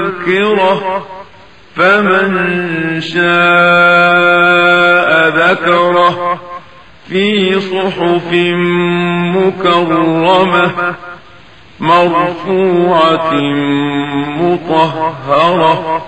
تذكرة فمن شاء ذكره في صحف مكرمة مرفوعة مطهرة